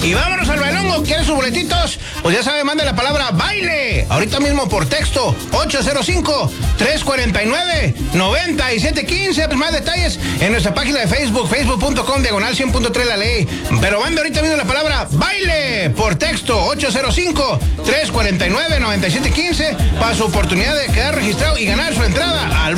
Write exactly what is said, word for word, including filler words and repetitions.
Y vámonos al bailongo. ¿Quiere sus boletitos? Pues ya sabe, mande la palabra baile. Ahorita mismo por texto. ocho cero cinco, tres cuatro nueve, nueve siete uno cinco. Pues más detalles en nuestra página de Facebook. Facebook punto com, diagonal cien punto tres la ley. Pero mande ahorita mismo la palabra baile por texto. ocho cero cinco, tres cuatro nueve, nueve siete uno cinco. Para su oportunidad de quedar registrado y ganar su entrada al